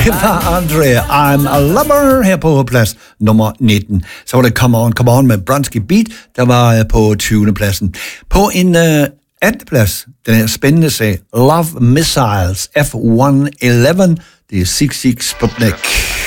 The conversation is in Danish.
var Andre, I'm a Lover her på plads nummer 19. Så var det Come On med Bronski Beat, der var på 20. pladsen. På en 18. plads, den her spændende sag, Love Missiles F-111, det er 66 Sputnik.